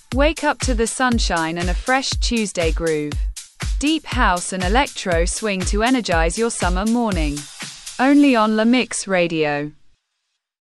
Wake up to the sunshine and a fresh Tuesday groove. Deep house and electro swing to energize your summer morning. Only on La Mix Radio.